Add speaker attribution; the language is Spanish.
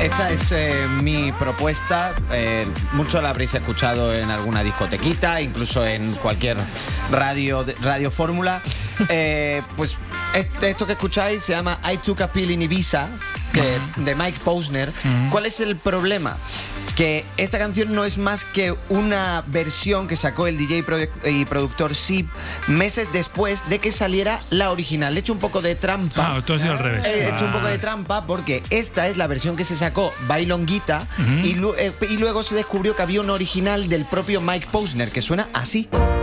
Speaker 1: Esta es mi propuesta. Mucho la habréis escuchado en alguna discotequita, incluso en cualquier radio fórmula. Pues esto que escucháis se llama I Took a Pill in Ibiza, de Mike Posner. ¿Cuál es el problema? Que esta canción no es más que una versión que sacó el DJ y productor Sib meses después de que saliera la original. Le he hecho un poco de trampa.
Speaker 2: Tú has ido al revés.
Speaker 1: He hecho un poco de trampa porque esta es la versión que se sacó Bailonguita y luego se descubrió que había una original del propio Mike Posner que suena así.